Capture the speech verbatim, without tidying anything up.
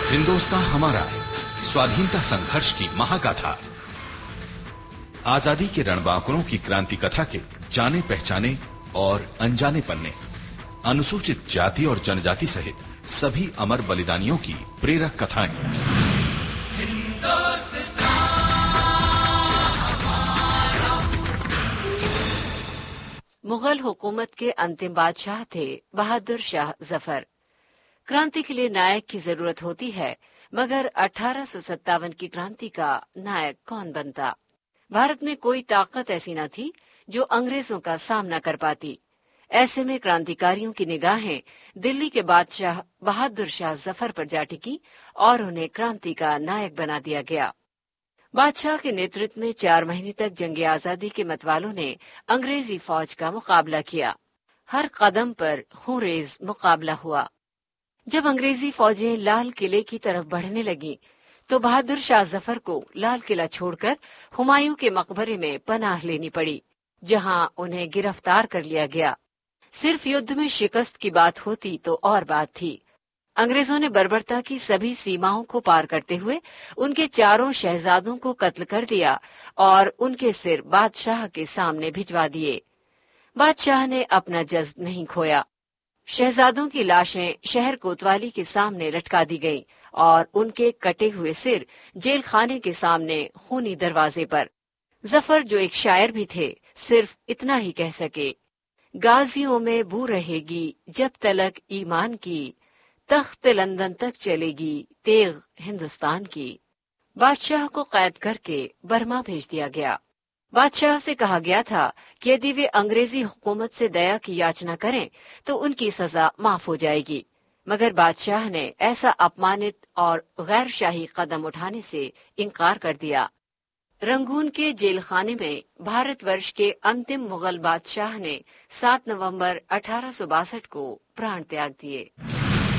हिंदुस्तान हमारा स्वाधीनता संघर्ष की महागाथा, आजादी के रणबांकुरों की क्रांति कथा के जाने पहचाने और अनजाने पन्ने, अनुसूचित जाति और जनजाति सहित सभी अमर बलिदानियों की प्रेरक कथाएं। मुगल हुकूमत के अंतिम बादशाह थे बहादुर शाह जफर। क्रांति के लिए नायक की जरूरत होती है, मगर अठारह सौ सत्तावन की क्रांति का नायक कौन बनता? भारत में कोई ताकत ऐसी न थी जो अंग्रेजों का सामना कर पाती। ऐसे में क्रांतिकारियों की निगाहें दिल्ली के बादशाह बहादुर शाह जफर पर जा टिकी और उन्हें क्रांति का नायक बना दिया गया। बादशाह के नेतृत्व में चार महीने तक जंग आजादी के मतवालों ने अंग्रेजी फौज का मुकाबला किया। हर कदम पर खूंरेज मुकाबला हुआ। जब अंग्रेजी फौजें लाल किले की तरफ बढ़ने लगीं, तो बहादुर शाह जफर को लाल किला छोड़कर हुमायूं के मकबरे में पनाह लेनी पड़ी, जहां उन्हें गिरफ्तार कर लिया गया। सिर्फ युद्ध में शिकस्त की बात होती तो और बात थी। अंग्रेजों ने बर्बरता की सभी सीमाओं को पार करते हुए उनके चारों शहजादों को कत्ल कर दिया और उनके सिर बादशाह के सामने भिजवा दिए। बादशाह ने अपना जज्ब नहीं खोया। शहजादों की लाशें शहर कोतवाली के सामने लटका दी गईं और उनके कटे हुए सिर जेल खाने के सामने खूनी दरवाजे पर। जफर, जो एक शायर भी थे, सिर्फ इतना ही कह सके, गाजियों में बू रहेगी जब तलक ईमान की, तख्त लंदन तक चलेगी तेग हिंदुस्तान की। बादशाह को कैद करके बर्मा भेज दिया गया। बादशाह से कहा गया था कि यदि वे अंग्रेजी हुकूमत से दया की याचना करें तो उनकी सजा माफ हो जाएगी, मगर बादशाह ने ऐसा अपमानित और गैर शाही कदम उठाने से इनकार कर दिया। रंगून के जेल खाने में भारतवर्ष के अंतिम मुगल बादशाह ने सात नवंबर अठारह सौ बासठ को प्राण त्याग दिए।